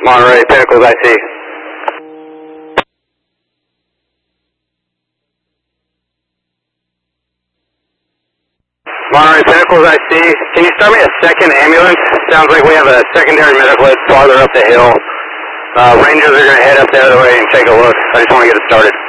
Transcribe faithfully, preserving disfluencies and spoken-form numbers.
Monterey, Pinnacles, I C. Monterey, Pinnacles, I C. Can you start me a second ambulance? Sounds like we have a secondary medical farther up the hill. Uh, Rangers are going to head up the other way and take a look. I just want to get it started.